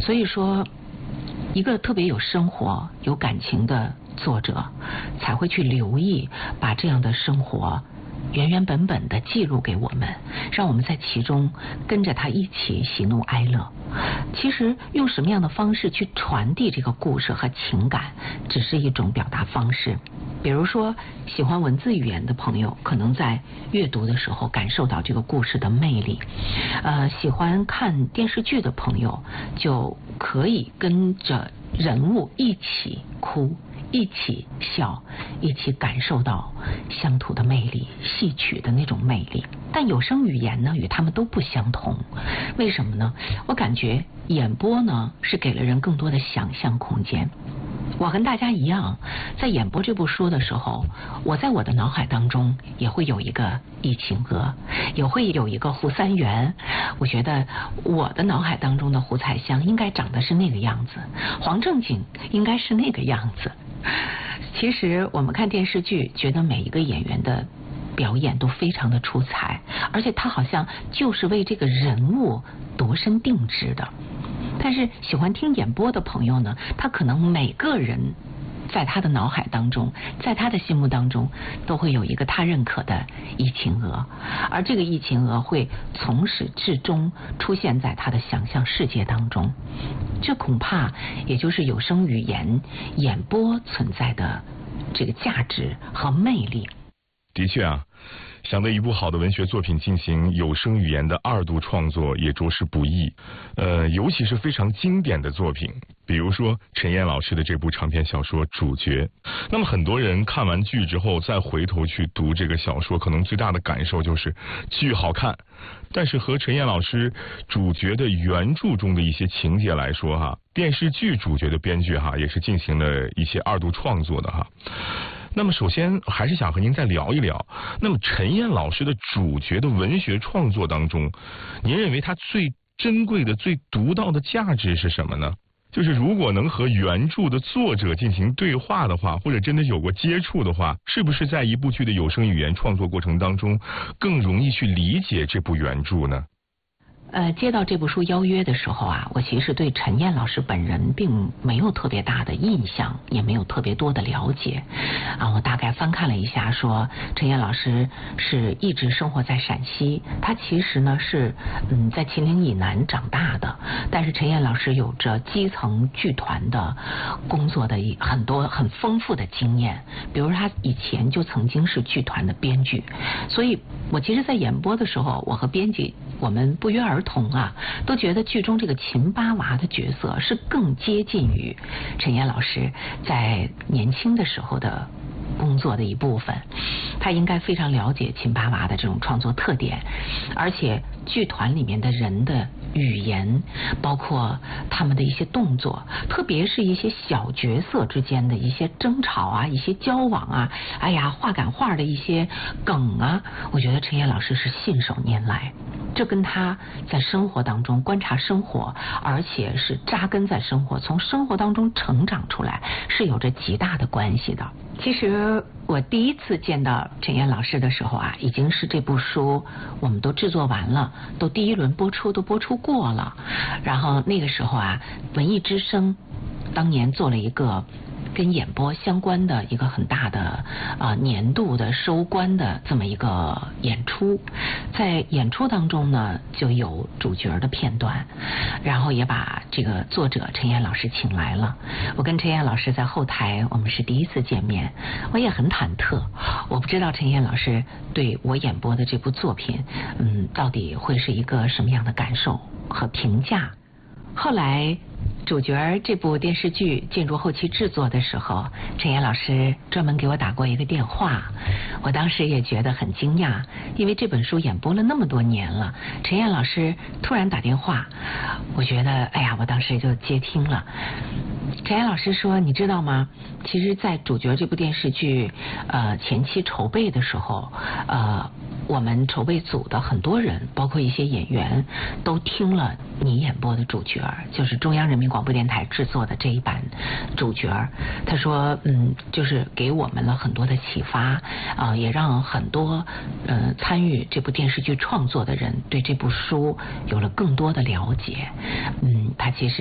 所以说，一个特别有生活、有感情的作者，才会去留意把这样的生活原原本本的记录给我们，让我们在其中跟着他一起喜怒哀乐。其实用什么样的方式去传递这个故事和情感，只是一种表达方式。比如说，喜欢文字语言的朋友，可能在阅读的时候感受到这个故事的魅力。喜欢看电视剧的朋友，就可以跟着人物一起哭，一起笑，一起感受到乡土的魅力，戏曲的那种魅力。但有声语言呢，与他们都不相同。为什么呢？我感觉演播呢，是给了人更多的想象空间。我跟大家一样，在演播这部书的时候，我在我的脑海当中也会有一个易秦娥，也会有一个胡三元。我觉得我的脑海当中的胡彩香应该长得是那个样子，黄正景应该是那个样子。其实我们看电视剧，觉得每一个演员的表演都非常的出彩，而且他好像就是为这个人物度身定制的。但是喜欢听演播的朋友呢，他可能每个人在他的脑海当中，在他的心目当中，都会有一个他认可的易秦娥，而这个易秦娥会从始至终出现在他的想象世界当中。这恐怕也就是有声语言演播存在的这个价值和魅力。 的确啊，想对一部好的文学作品进行有声语言的二度创作也着实不易，尤其是非常经典的作品，比如说陈燕老师的这部长篇小说《主角》。那么很多人看完剧之后再回头去读这个小说，可能最大的感受就是剧好看，但是和陈燕老师主角的原著中的一些情节来说哈，电视剧主角的编剧哈也是进行了一些二度创作的哈。那么首先还是想和您再聊一聊，那么陈燕老师的主角的文学创作当中，您认为他最珍贵的、最独到的价值是什么呢？就是如果能和原著的作者进行对话的话，或者真的有过接触的话，是不是在一部剧的有声语言创作过程当中更容易去理解这部原著呢？ 接到这部书邀约的时候啊，我其实对陈燕老师本人并没有特别大的印象，也没有特别多的了解。我大概翻看了一下，说陈燕老师是一直生活在陕西，他其实呢是在秦岭以南长大的，但是陈燕老师有着基层剧团的工作的很多很丰富的经验，比如他以前就曾经是剧团的编剧，所以我其实在演播的时候，我和编辑我们不约而同啊，都觉得剧中这个秦八娃的角色是更接近于陈燕老师在年轻的时候的工作的一部分。他应该非常了解秦八娃的这种创作特点，而且剧团里面的人的语言，包括他们的一些动作，特别是一些小角色之间的一些争吵啊，一些交往啊，哎呀话赶话的一些梗啊，我觉得陈燕老师是信手拈来。这跟他在生活当中观察生活，而且是扎根在生活，从生活当中成长出来，是有着极大的关系的。其实我第一次见到陈燕老师的时候啊，已经是这部书我们都制作完了，都第一轮播出都播出过了。然后那个时候啊，文艺之声当年做了一个跟演播相关的一个很大的年度的收官的这么一个演出，在演出当中呢就有主角的片段，然后也把这个作者陈燕老师请来了。我跟陈燕老师在后台我们是第一次见面，我也很忐忑，我不知道陈燕老师对我演播的这部作品到底会是一个什么样的感受和评价。后来主角这部电视剧进入后期制作的时候，陈燕老师专门给我打过一个电话，我当时也觉得很惊讶，因为这本书演播了那么多年了，陈燕老师突然打电话，我觉得哎呀，我当时就接听了。陈燕老师说，你知道吗，其实在主角这部电视剧前期筹备的时候，我们筹备组的很多人，包括一些演员，都听了你演播的主角，就是中央人民广播电台制作的这一版主角。他说就是给我们了很多的启发，也让很多参与这部电视剧创作的人对这部书有了更多的了解。他其实